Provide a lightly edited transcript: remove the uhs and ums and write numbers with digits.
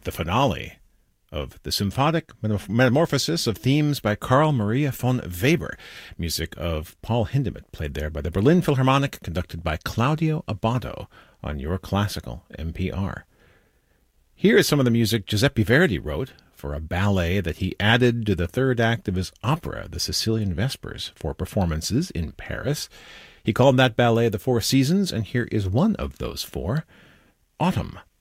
the finale of the symphonic metamorphosis of themes by Carl Maria von Weber, music of Paul Hindemith, played there by the Berlin Philharmonic, conducted by Claudio Abbado on Your Classical NPR. Here is some of the music Giuseppe Verdi wrote for a ballet that he added to the third act of his opera, The Sicilian Vespers, for performances in Paris. He called that ballet The Four Seasons, and here is one of those four, Autumn.